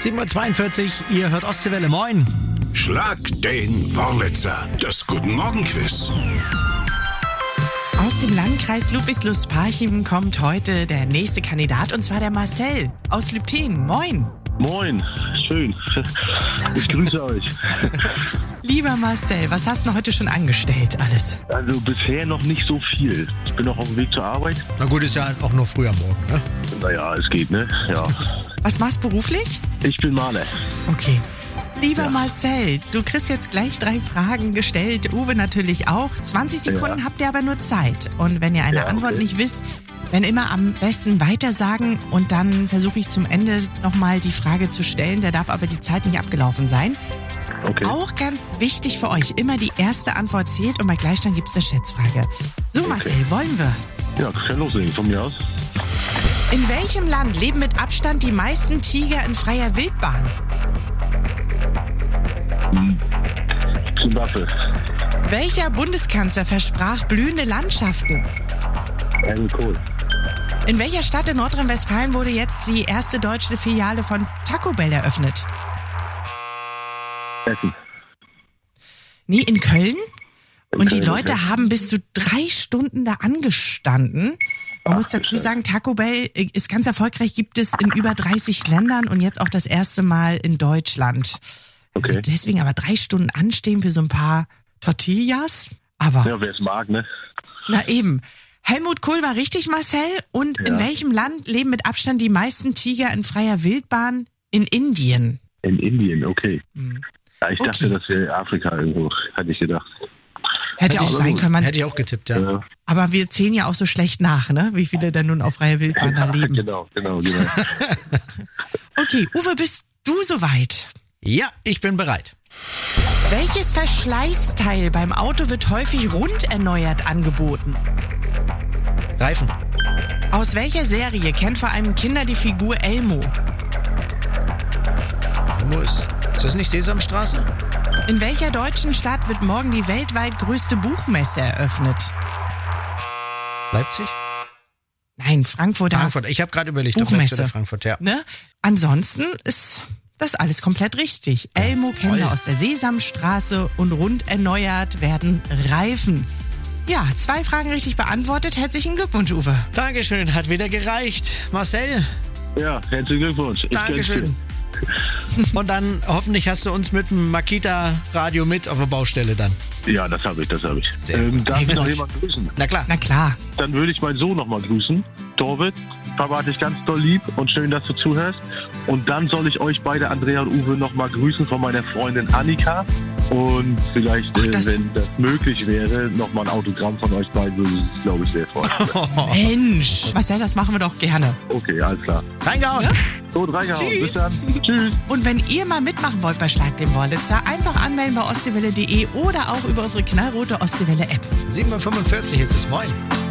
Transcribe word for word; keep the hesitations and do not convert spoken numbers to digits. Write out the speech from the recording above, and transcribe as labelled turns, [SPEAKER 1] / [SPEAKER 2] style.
[SPEAKER 1] sieben Uhr zweiundvierzig, ihr hört Ostseewelle. Moin.
[SPEAKER 2] Schlag den Wurlitzer, das Guten Morgen Quiz.
[SPEAKER 3] Aus dem Landkreis Ludwigslust-Parchim kommt heute der nächste Kandidat, und zwar der Marcel aus Lübten. Moin.
[SPEAKER 4] Moin, schön. Ich grüße euch.
[SPEAKER 3] Lieber Marcel, was hast du heute schon angestellt alles?
[SPEAKER 4] Also bisher noch nicht so viel. Ich bin noch auf dem Weg zur Arbeit.
[SPEAKER 1] Na gut, ist ja auch nur früh am Morgen, ne?
[SPEAKER 4] Naja, es geht, ne? Ja.
[SPEAKER 3] Was machst du beruflich?
[SPEAKER 4] Ich bin Maler.
[SPEAKER 3] Okay. Lieber
[SPEAKER 4] Ja.
[SPEAKER 3] Marcel, du kriegst jetzt gleich drei Fragen gestellt, Uwe natürlich auch. zwanzig Sekunden
[SPEAKER 4] Ja.
[SPEAKER 3] habt ihr aber nur Zeit. Und wenn ihr eine
[SPEAKER 4] Ja,
[SPEAKER 3] Antwort
[SPEAKER 4] okay.
[SPEAKER 3] nicht wisst, dann immer am besten weitersagen, und dann versuche ich zum Ende nochmal die Frage zu stellen. Da darf aber die Zeit nicht abgelaufen sein.
[SPEAKER 4] Okay.
[SPEAKER 3] Auch ganz wichtig für euch, immer die erste Antwort zählt, und bei Gleichstand gibt es eine Schätzfrage. So Marcel, wollen wir?
[SPEAKER 4] Ja, kann loslegen von mir aus.
[SPEAKER 3] In welchem Land leben mit Abstand die meisten Tiger in freier Wildbahn?
[SPEAKER 4] Zimbabwe.
[SPEAKER 3] Welcher Bundeskanzler versprach blühende Landschaften?
[SPEAKER 4] Helmut Kohl.
[SPEAKER 3] In welcher Stadt in Nordrhein-Westfalen wurde jetzt die erste deutsche Filiale von Taco Bell eröffnet?
[SPEAKER 4] Essen.
[SPEAKER 3] Nee, in Köln.
[SPEAKER 4] In
[SPEAKER 3] Und die
[SPEAKER 4] Köln,
[SPEAKER 3] Leute
[SPEAKER 4] okay.
[SPEAKER 3] haben bis zu drei Stunden da angestanden. Man
[SPEAKER 4] Ach,
[SPEAKER 3] muss dazu
[SPEAKER 4] Scheiße.
[SPEAKER 3] sagen, Taco Bell ist ganz erfolgreich, gibt es in über dreißig Ländern und jetzt auch das erste Mal in Deutschland.
[SPEAKER 4] Okay.
[SPEAKER 3] Deswegen aber drei Stunden anstehen für so ein paar Tortillas. Aber,
[SPEAKER 4] Ja, wer es mag, ne?
[SPEAKER 3] na eben. Helmut Kohl war richtig, Marcel. Und in
[SPEAKER 4] Ja.
[SPEAKER 3] welchem Land leben mit Abstand die meisten Tiger in freier Wildbahn? In Indien.
[SPEAKER 4] In Indien, okay.
[SPEAKER 3] Hm.
[SPEAKER 4] Ja, ich
[SPEAKER 3] Okay.
[SPEAKER 4] dachte, das wäre Afrika irgendwo, hatte ich gedacht.
[SPEAKER 3] Hätte auch
[SPEAKER 4] ich-
[SPEAKER 3] sein können. Man,
[SPEAKER 1] Hätte ich auch getippt, ja.
[SPEAKER 4] Ja.
[SPEAKER 3] aber wir zählen ja auch so schlecht nach, ne? Wie viele denn nun auf freier Wildbahn da leben.
[SPEAKER 4] Genau, genau, genau.
[SPEAKER 3] Okay, Uwe, bist du soweit?
[SPEAKER 1] Ja, ich bin bereit.
[SPEAKER 3] Welches Verschleißteil beim Auto wird häufig rund erneuert angeboten?
[SPEAKER 1] Reifen.
[SPEAKER 3] Aus welcher Serie kennt vor allem Kinder die Figur Elmo?
[SPEAKER 1] Wo ist, ist das nicht Sesamstraße?
[SPEAKER 3] In welcher deutschen Stadt wird morgen die weltweit größte Buchmesse eröffnet?
[SPEAKER 1] Leipzig?
[SPEAKER 3] Nein, Frankfurter.
[SPEAKER 1] Frankfurt. Ich habe gerade überlegt, ob
[SPEAKER 3] Buchmesse.
[SPEAKER 1] Leipzig oder Frankfurt, ja.
[SPEAKER 3] Ne? Ansonsten ist das alles komplett richtig. Elmo kennen wir
[SPEAKER 1] toll.
[SPEAKER 3] aus der Sesamstraße, und rund erneuert werden Reifen. Ja, zwei Fragen richtig beantwortet. Herzlichen Glückwunsch, Uwe.
[SPEAKER 1] Dankeschön, hat wieder gereicht. Marcel,
[SPEAKER 4] Ja, herzlichen Glückwunsch. Ich gönn's
[SPEAKER 1] Dankeschön.
[SPEAKER 4] dir.
[SPEAKER 1] Und dann hoffentlich hast du uns mit dem Makita-Radio mit auf der Baustelle dann.
[SPEAKER 4] Ja, das habe ich, das habe ich.
[SPEAKER 1] Sehr
[SPEAKER 4] Ähm,
[SPEAKER 1] gut.
[SPEAKER 4] darf
[SPEAKER 3] Sehr
[SPEAKER 4] ich noch
[SPEAKER 3] gut.
[SPEAKER 4] jemanden grüßen?
[SPEAKER 1] Na klar.
[SPEAKER 3] Na klar.
[SPEAKER 4] Dann würde ich meinen Sohn nochmal grüßen. Torwit, Papa hat dich ganz doll lieb und schön, dass du zuhörst. Und dann soll ich euch beide, Andrea und Uwe, nochmal grüßen von meiner Freundin Annika. Und vielleicht,
[SPEAKER 3] Ach,
[SPEAKER 4] äh,
[SPEAKER 3] das-
[SPEAKER 4] wenn das möglich wäre, nochmal ein Autogramm von euch beiden, würde ich, glaube ich, sehr freuen.
[SPEAKER 3] Mensch. Marcel, das machen wir doch gerne.
[SPEAKER 4] Okay, alles klar.
[SPEAKER 1] Reingehauen.
[SPEAKER 3] Ja?
[SPEAKER 4] Gut, reingehauen.
[SPEAKER 3] Tschüss.
[SPEAKER 4] Bis dann. Tschüss.
[SPEAKER 3] Und wenn ihr mal mitmachen wollt bei Schlag den Wurlitzer, einfach anmelden bei ostseewelle punkt de oder auch über unsere knallrote Ostseewelle-App.
[SPEAKER 1] sieben Uhr fünfundvierzig ist es. Moin.